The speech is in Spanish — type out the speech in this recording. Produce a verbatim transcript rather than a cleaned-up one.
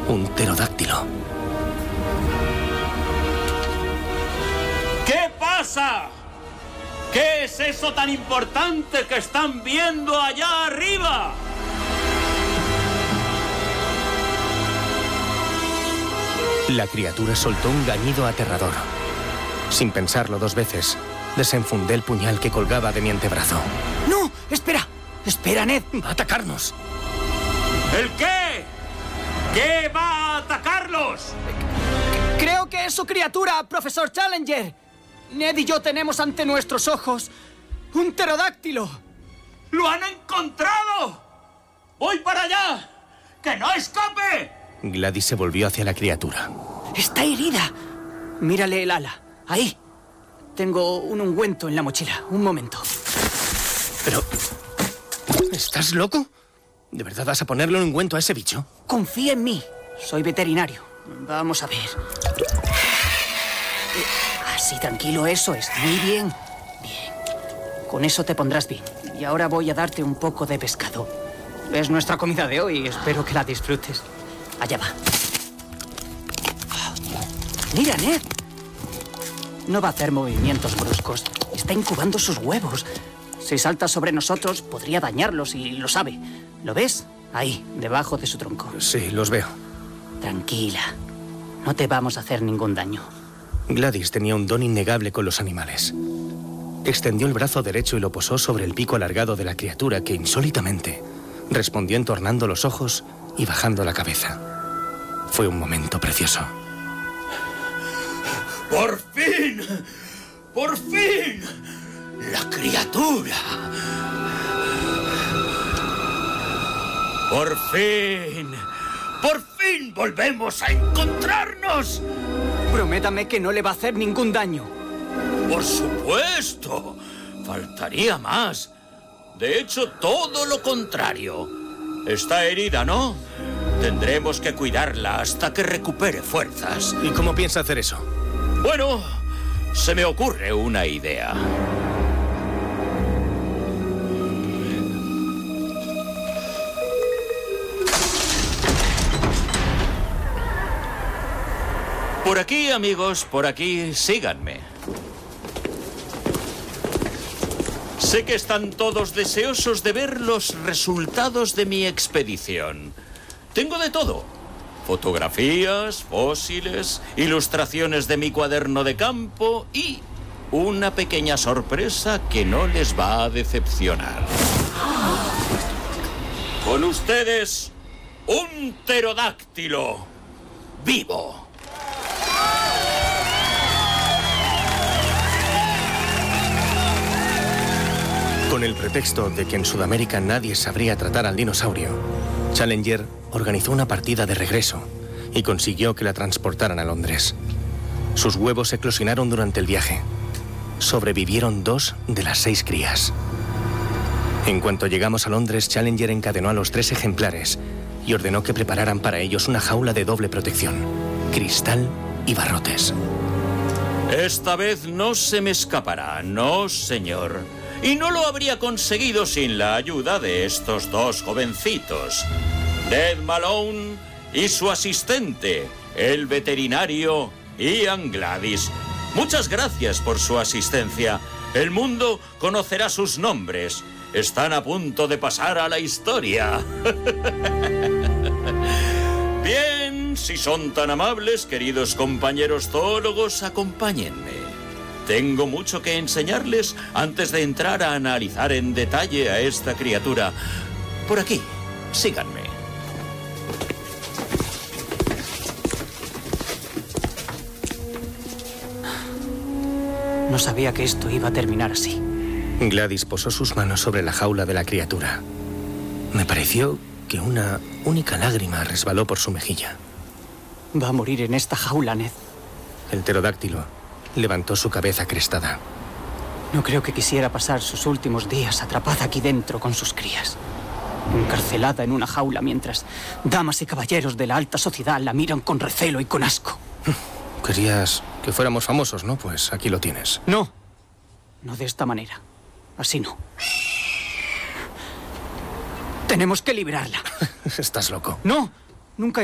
Un pterodáctilo. ¿Qué pasa? ¿Qué es eso tan importante que están viendo allá arriba? La criatura soltó un gañido aterrador. Sin pensarlo dos veces, desenfundé el puñal que colgaba de mi antebrazo. ¡No! ¡Espera! ¡Espera, Ned! ¡Va a atacarnos! ¿El qué? ¿Qué va a atacarlos? Creo que es su criatura, profesor Challenger. Ned y yo tenemos ante nuestros ojos un pterodáctilo. ¡Lo han encontrado! ¡Voy para allá! ¡Que no escape! Gladys se volvió hacia la criatura. Está herida. Mírale el ala. Ahí. Tengo un ungüento en la mochila. Un momento. Pero... ¿estás loco? ¿De verdad vas a ponerle un ungüento a ese bicho? Confía en mí. Soy veterinario. Vamos a ver. Así, tranquilo, eso es. Muy bien. Bien. Con eso te pondrás bien. Y ahora voy a darte un poco de pescado. Es nuestra comida de hoy. Espero que la disfrutes. Allá va. Mira, Ned. No va a hacer movimientos bruscos. Está incubando sus huevos. Si salta sobre nosotros, podría dañarlos y lo sabe. ¿Lo ves? Ahí, debajo de su tronco. Sí, los veo. Tranquila. No te vamos a hacer ningún daño. Gladys tenía un don innegable con los animales. Extendió el brazo derecho y lo posó sobre el pico alargado de la criatura que, insólitamente, respondió entornando los ojos y bajando la cabeza. Fue un momento precioso. ¡Por fin! ¡Por fin! ¡La criatura! ¡Por fin! ¡Por fin volvemos a encontrarnos! Prométame que no le va a hacer ningún daño. ¡Por supuesto! Faltaría más. De hecho, todo lo contrario. Está herida, ¿no? Tendremos que cuidarla hasta que recupere fuerzas. ¿Y cómo piensa hacer eso? Bueno, se me ocurre una idea. Por aquí, amigos, por aquí, síganme. Sé que están todos deseosos de ver los resultados de mi expedición. Tengo de todo. Fotografías, fósiles, ilustraciones de mi cuaderno de campo y una pequeña sorpresa que no les va a decepcionar. Con ustedes, un pterodáctilo vivo. Con el pretexto de que en Sudamérica nadie sabría tratar al dinosaurio, Challenger organizó una partida de regreso y consiguió que la transportaran a Londres. Sus huevos eclosionaron durante el viaje. Sobrevivieron dos de las seis crías. En cuanto llegamos a Londres, Challenger encadenó a los tres ejemplares y ordenó que prepararan para ellos una jaula de doble protección, cristal y barrotes. Esta vez no se me escapará, no, señor. Y no lo habría conseguido sin la ayuda de estos dos jovencitos, Ned Malone y su asistente, el veterinario Ian Gladys. Muchas gracias por su asistencia. El mundo conocerá sus nombres. Están a punto de pasar a la historia. Bien, si son tan amables, queridos compañeros zoólogos, acompáñenme. Tengo mucho que enseñarles antes de entrar a analizar en detalle a esta criatura. Por aquí, síganme. No sabía que esto iba a terminar así. Gladys posó sus manos sobre la jaula de la criatura. Me pareció que una única lágrima resbaló por su mejilla. Va a morir en esta jaula, Ned. El pterodáctilo levantó su cabeza crestada. No creo que quisiera pasar sus últimos días atrapada aquí dentro con sus crías. Encarcelada en una jaula mientras damas y caballeros de la alta sociedad la miran con recelo y con asco. Querías que fuéramos famosos, ¿no? Pues aquí lo tienes. No. No de esta manera. Así no. Tenemos que liberarla. Estás loco. No. Nunca